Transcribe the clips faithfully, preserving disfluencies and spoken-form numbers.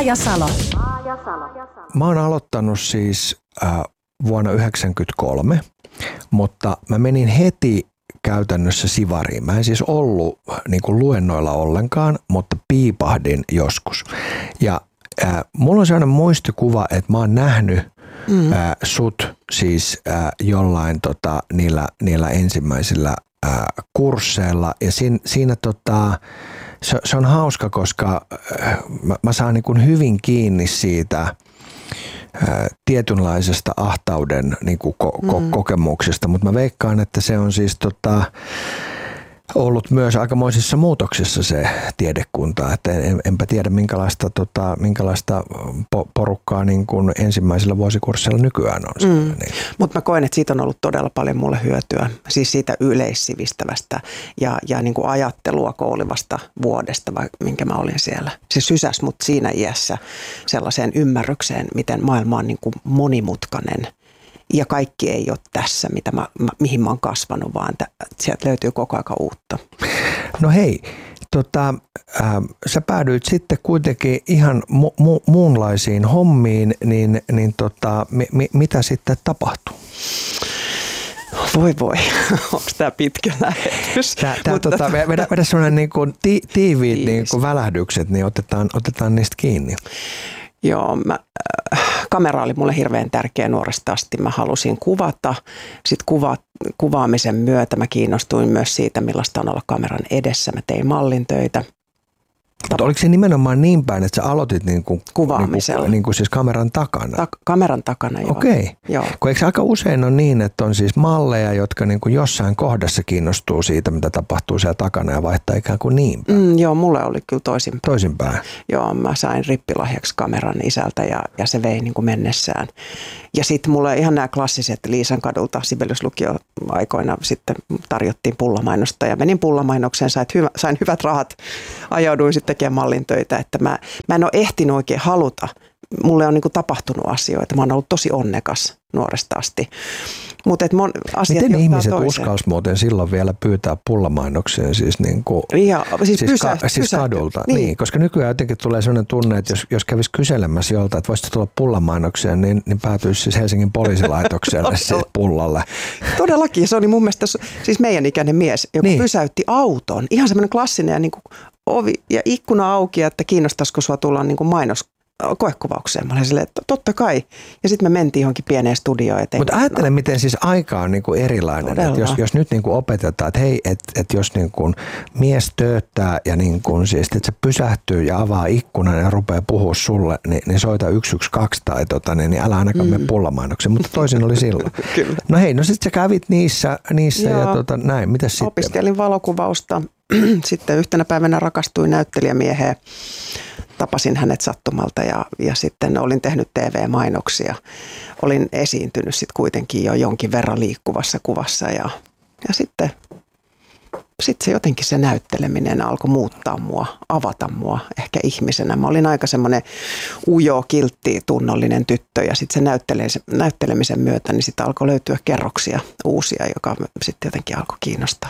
Maajasalo. Mä oon aloittanut siis äh, vuonna yhdeksänkymmentäkolme, mutta mä menin heti käytännössä sivariin. Mä en siis ollut niin kuin luennoilla ollenkaan, mutta piipahdin joskus. Ja äh, mulla on sellainen muistikuva, että mä oon nähnyt mm. äh, sut siis äh, jollain tota, niillä, niillä ensimmäisillä äh, kursseilla. Ja siinä, siinä tota, se, se on hauska, koska äh, mä, mä saan niin kuin hyvin kiinni siitä tietynlaisesta ahtauden niin kuin ko- ko- mm. kokemuksesta, mutta mä veikkaan, että se on siis tota, ollut myös aikamoisissa muutoksissa se tiedekunta, että en, enpä tiedä minkälaista, tota, minkälaista po- porukkaa niin kuin ensimmäisellä vuosikurssilla nykyään on. Mm. Niin. Mutta mä koen, että siitä on ollut todella paljon mulle hyötyä, siis siitä yleissivistävästä ja, ja niin kuin ajattelua koulivasta vuodesta, minkä mä olin siellä. Se sysäsi mut siinä iässä sellaiseen ymmärrykseen, miten maailma on niin kuin monimutkainen. Ja kaikki ei ole tässä, mitä mä, mihin mä oon kasvanut, vaan t- sieltä löytyy koko ajan uutta. No hei, tota, äh, sä päädyit sitten kuitenkin ihan mu- mu- muunlaisiin hommiin, niin, niin tota, mi- mi- mitä sitten tapahtui? Voi voi, onko tämä pitkä lähetys? Tää, tää, Mutta... tota, vedä, vedä sellainen niin kuin ti- tiiviit niin kuin välähdykset, niin otetaan, otetaan niistä kiinni. Joo, mä, äh, kamera oli mulle hirveän tärkeä nuoresta asti. Mä halusin kuvata. Sitten kuva, kuvaamisen myötä mä kiinnostuin myös siitä, millaista on olla kameran edessä. Mä tein mallintöitä. Mutta oliko se nimenomaan niin päin, että sä aloitit niin kuin, kuvaamisella? Niin kuin, niin kuin siis kameran takana? Ta- kameran takana, joo. Okei. Joo. Kun eikö aika usein on niin, että on siis malleja, jotka niin kuin jossain kohdassa kiinnostuu siitä, mitä tapahtuu siellä takana ja vaihtaa ikään kuin niin päin? Mm, joo, mulle oli kyllä toisinpäin. Toisinpäin? Joo, mä sain rippilahjaksi kameran isältä ja, ja se vei niin kuin mennessään. Ja sitten mulle ihan nämä klassiset Liisan kadulta Sibeliuslukio aikoina sitten tarjottiin pullamainosta ja menin pullamainokseen, sain, hyvä, sain hyvät rahat, ajauduin sitten tekemään mallintöitä, että mä, mä en ole ehtinyt oikein haluta. Mulle on niin kuin tapahtunut asioita, mä oon ollut tosi onnekas nuoresta asti. Mut et mon, asiat miten ihmiset toiseen. uskalsi muuten silloin vielä pyytää pullamainokseen siis, niin kuin, ja, siis, siis, pysä, ka, siis kadulta? Niin. Niin, koska nykyään jotenkin tulee sellainen tunne, että jos, jos kävisi kyselemässä jolta, että voisitko tulla pullamainokseen, niin, niin päätyisi siis Helsingin poliisilaitokselle siis pullalle. Todellakin, se oli mun mielestä siis meidän ikäinen mies, joka niin. pysäytti auton. Ihan semmoinen klassinen niin kuin ovi ja ikkuna auki, että kiinnostaisiko sua tulla niin kuin mainos koekuvaukseen. Mä olin silleen, että totta kai. Ja sitten me mentiin johonkin pieneen studioon. Mutta ajattele, no. miten siis aika on niinku erilainen. Et jos, jos nyt niinku opetetaan, että hei, että et jos niinku mies tööttää ja niinku, siis, että se pysähtyy ja avaa ikkunan ja rupeaa puhua sulle, niin, niin soita yksi yksi kaksi tai tota, niin, niin älä ainakaan mm. mene pullamainokseen. Mutta toisin oli silloin. Kyllä. No hei, no sitten sä kävit niissä, niissä ja tota, näin. Mitäs sitten? Opiskelin valokuvausta. Sitten yhtenä päivänä rakastuin näyttelijämieheen. Tapasin hänet sattumalta ja, ja sitten olin tehnyt T V-mainoksia. Olin esiintynyt sitten kuitenkin jo jonkin verran liikkuvassa kuvassa ja, ja sitten sit se jotenkin se näytteleminen alkoi muuttaa mua, avata mua ehkä ihmisenä. Mä olin aika semmoinen ujo, kiltti, tunnollinen tyttö ja sitten se näyttelemisen myötä niin sitten alkoi löytyä kerroksia uusia, joka sitten jotenkin alkoi kiinnostaa.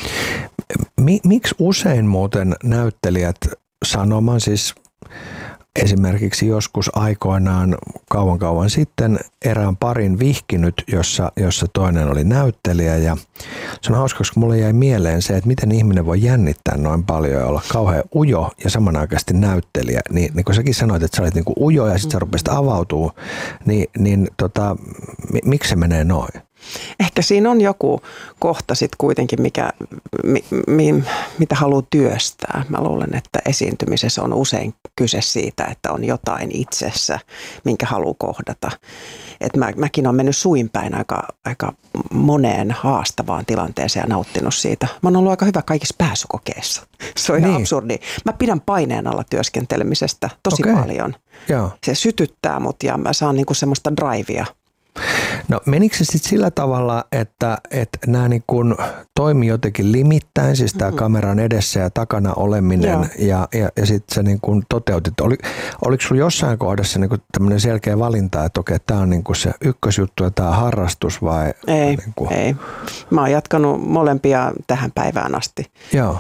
Miksi usein muuten näyttelijät sanomaan siis esimerkiksi joskus aikoinaan kauan kauan sitten erään parin vihkinyt, jossa, jossa toinen oli näyttelijä ja se on hauska, koska mulle jäi mieleen se, että miten ihminen voi jännittää noin paljon ja olla kauhean ujo ja samanaikaisesti näyttelijä. Niin, niin kun säkin sanoit, että sä olit niinku ujo ja sitten sä rupesit avautua, niin, niin tota, miksi se menee noin? Ehkä siinä on joku kohta sitten kuitenkin, mikä, mi, mi, mitä haluaa työstää. Mä luulen, että esiintymisessä on usein kyse siitä, että on jotain itsessä, minkä haluaa kohdata. Et mä, mäkin olen mennyt suinpäin aika, aika moneen haastavaan tilanteeseen ja nauttinut siitä. Mä oon ollut aika hyvä kaikissa pääsykokeissa. Se on ihan niin. absurdi. Mä pidän paineen alla työskentelemisestä tosi okay. paljon. Joo. Se sytyttää mut ja mä saan niinku semmoista drivea. No menikö se sitten sillä tavalla, että, että nämä niin kuin toimi jotenkin limittäin, siis tämä mm-hmm. kameran edessä ja takana oleminen Joo. ja, ja, ja sitten sä niin kuin toteutit. Oli, oliko sulla jossain kohdassa niin kuin tämmöinen selkeä valinta, että okei, tämä on niin kuin se ykkösjuttu ja tämä harrastus vai? Ei, niin kuin... ei. Mä oon jatkanut molempia tähän päivään asti. Joo.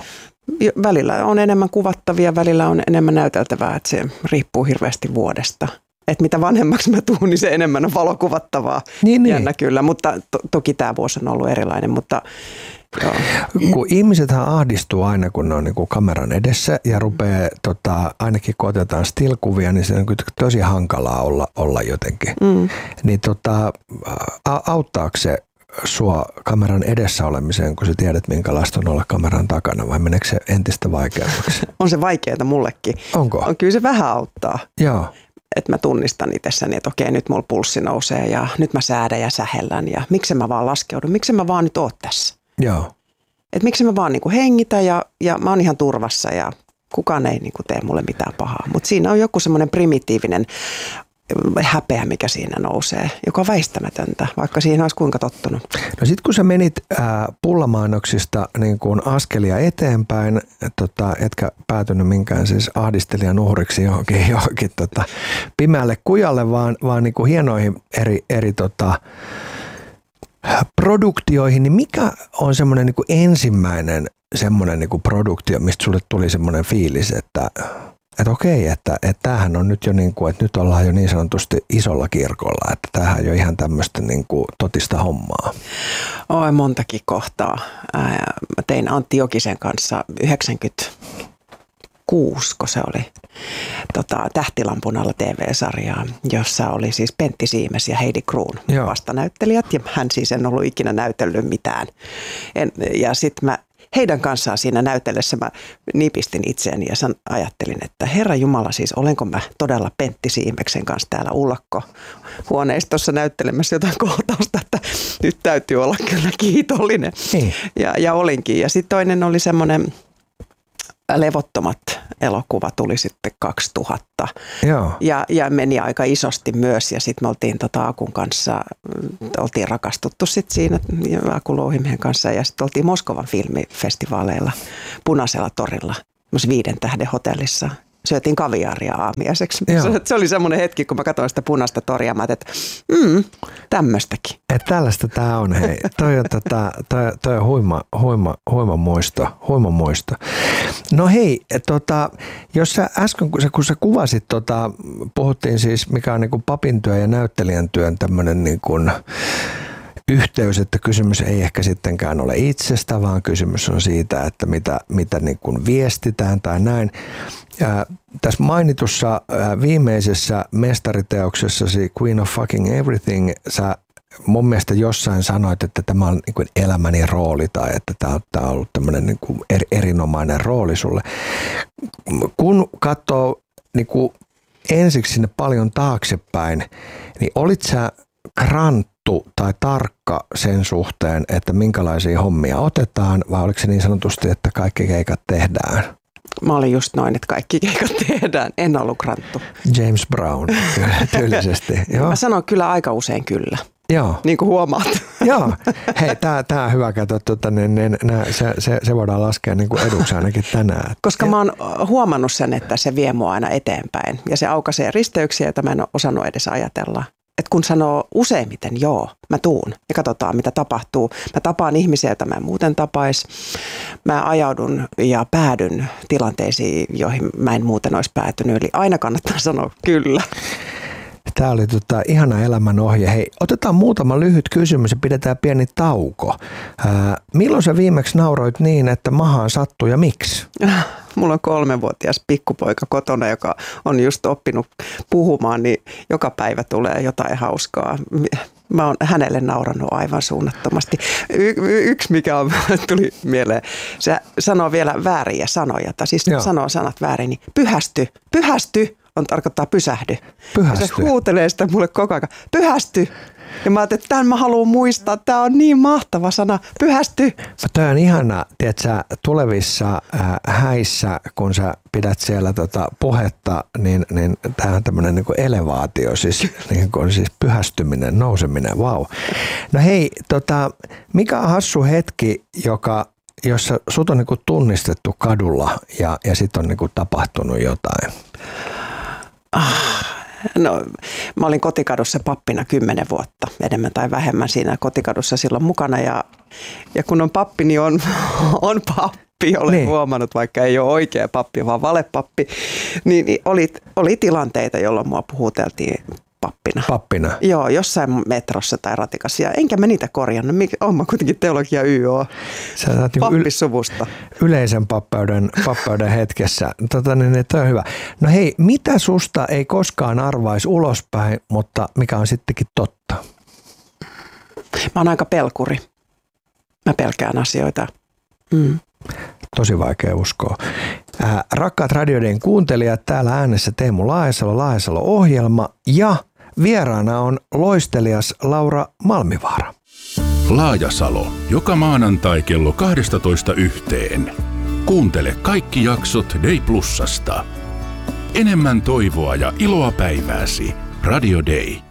Välillä on enemmän kuvattavia, välillä on enemmän näyteltävää, että se riippuu hirveästi vuodesta. Että mitä vanhemmaksi mä tuun, niin se enemmän on valokuvattavaa. Niin, Jännä niin. kyllä, mutta to, toki tämä vuosi on ollut erilainen, mutta joo. Kun ihmisethän ahdistuu aina, kun ne on niin kuin kameran edessä ja rupeaa, tota, ainakin kun otetaan still-kuvia, niin se on tosi hankalaa olla, olla jotenkin. Mm. Niin tota, auttaako se sua kameran edessä olemiseen, kun sä tiedät, minkälaista on olla kameran takana, vai meneekö se entistä vaikeammaksi? On se vaikeaa mullekin. Onko? On, kyllä se vähän auttaa. Joo. Että mä tunnistan itsessäni, että okei, nyt mulla pulssi nousee ja nyt mä säädän ja sähellän ja miksi mä vaan laskeudun, miksi mä vaan nyt oot tässä. Joo. Että miksi mä vaan niinku hengitä ja, ja mä oon ihan turvassa ja kukaan ei niinku tee mulle mitään pahaa. Mutta siinä on joku semmoinen primitiivinen häpeä, mikä siinä nousee, joka on väistämätöntä, vaikka siihen olisi kuinka tottunut. No sit kun sä menit ää, pullamainoksista niin kuin askelia eteenpäin, tota, etkä päätynyt minkään siis ahdistelijan uhriksi johonkin, johonkin tota, pimeälle kujalle, vaan, vaan niin kuin hienoihin eri, eri tota, produktioihin, niin mikä on semmoinen niin kuin ensimmäinen semmoinen niin kuin produktio, mistä sulle tuli semmoinen fiilis, että Että okei, että, että tämähän on nyt jo niin kuin, että nyt ollaan jo niin sanotusti isolla kirkolla, että tämähän on jo ihan tämmöistä niin kuin totista hommaa. Oi, montakin kohtaa. Ää, mä tein Antti Jokisen kanssa yhdeksänkymmentäkuusi, kun se oli tota, Tähtilampun alla T V-sarjaa, jossa oli siis Pentti Siimes ja Heidi Kruun vastanäyttelijät. Ja hän siis en ollut ikinä näytellyt mitään. En, ja sitten mä heidän kanssaan siinä näytellessä mä nipistin itseäni ja san, ajattelin, että Herra Jumala, siis olenko mä todella Pentti Siimeksen kanssa täällä ullakkohuoneistossa näyttelemässä jotain kohtausta, että nyt täytyy olla kyllä kiitollinen. Niin. Ja, ja olinkin. Ja sitten toinen oli semmoinen Levottomat elokuva tuli sitten kaksituhatta. Joo. Ja, ja meni aika isosti myös ja sitten me oltiin tota Akun kanssa, oltiin rakastuttu sitten siinä Aku Louhimiehen kanssa ja sitten oltiin Moskovan filmifestivaaleilla Punaisella torilla, myös viiden tähden hotellissa. Syötiin kaviaaria aamiaiseksi. Se oli semmoinen hetki, kun mä katsoin sitä Punaista toria, mä ajattelin, että mm, tämmöistäkin. Että tällaista tää on, hei. Toi on, tota, toi, toi on huima, huima, huima muisto, huima muisto. No hei, tota, jos sä äsken, kun sä, kun sä kuvasit, tota, puhuttiin siis, mikä on niin kuin papin työ ja näyttelijän työn tämmöinen niin kuin yhteys, että kysymys ei ehkä sittenkään ole itsestä, vaan kysymys on siitä, että mitä, mitä niin kuin viestitään tai näin. Ja tässä mainitussa viimeisessä mestariteoksessasi Queen of Fucking Everything, sä mun mielestä jossain sanoit, että tämä on niin kuin elämäni rooli tai että tämä on, tämä on ollut tämmöinen niin kuin erinomainen rooli sulle. Kun katsoo niin kuin ensiksi sinne paljon taaksepäin, niin olit sä kranttu tai tarkka sen suhteen, että minkälaisia hommia otetaan, vai oliko se niin sanotusti, että kaikki keikat tehdään? Mä olin just noin, että kaikki keikat tehdään. En ollut kranttu. James Brown, tyylisesti. Joo. Mä sanon kyllä aika usein kyllä. Joo. Niin kuin huomaat. Joo. Hei, tää, tää on hyvä katsoa. Tuota, niin, niin, nää, se, se, se voidaan laskea niin kuin eduksi ainakin tänään. Koska ja mä oon huomannut sen, että se vie mua aina eteenpäin. Ja se aukaisee risteyksiä, joita mä en ole osannut edes ajatella. Että kun sanoo useimmiten joo, mä tuun ja katsotaan mitä tapahtuu. Mä tapaan ihmisiä, joita mä en muuten tapais. Mä ajaudun ja päädyn tilanteisiin, joihin mä en muuten olisi päätynyt. Eli aina kannattaa sanoa kyllä. Tämä oli tota, ihana elämän ohje. Hei, otetaan muutama lyhyt kysymys ja pidetään pieni tauko. Ää, milloin sä viimeksi nauroit niin, että mahaan sattui ja miksi? Mulla on kolmevuotias pikkupoika kotona, joka on just oppinut puhumaan, niin joka päivä tulee jotain hauskaa. Mä oon hänelle naurannut aivan suunnattomasti. Y- yksi, mikä on, tuli mieleen, se sanoo vielä vääriä sanoja, tai siis Joo. sanoo sanat väärin, niin pyhästy, pyhästy on tarkoittaa pysähdy. Pyhästy. Ja se huutelee sitä mulle koko ajan, pyhästy. Ja mä ajattelin, että tämän mä haluan muistaa, tämä on niin mahtava sana, pyhästy. Tämä on ihana, tiedätkö, tulevissa äh, häissä, kun sä pidät siellä tota puhetta, niin, niin tämä on tämmöinen niin kuin elevaatio, siis, niin kuin, siis pyhästyminen, nouseminen, vau. Wow. No hei, tota, mikä on hassu hetki, joka, jossa sut on niin kuin tunnistettu kadulla ja, ja sitten on niin kuin tapahtunut jotain? Ah. No, mä olin Kotikadussa pappina kymmenen vuotta, enemmän tai vähemmän siinä Kotikadussa silloin mukana ja, ja kun on pappi, niin on, on pappi. pappi, olen niin. huomannut, vaikka ei ole oikea pappi, vaan valepappi, niin, niin oli, oli tilanteita, jolloin mua puhuteltiin pappina. Pappina? Joo, jossain metrossa tai ratikassa. Ja enkä mä niitä korjannut. Olen mä kuitenkin teologia Y O. Pappisuvusta. Yleisen pappeuden, pappeuden hetkessä. Tota, niin, toi on hyvä. No hei, mitä susta ei koskaan arvaisi ulospäin, mutta mikä on sittenkin totta? Mä oon aika pelkuri. Mä pelkään asioita. Mm. Tosi vaikea uskoa. Äh, rakkaat Radioiden kuuntelijat, täällä äänessä Teemu Laajasalo, Laajasalo-ohjelma ja vieraana on loistelias Laura Malmivaara. Laajasalo, joka maanantai kello kaksitoista yhteen. Kuuntele kaikki jaksot Day Plusasta. Enemmän toivoa ja iloa päivääsi. Radio Day.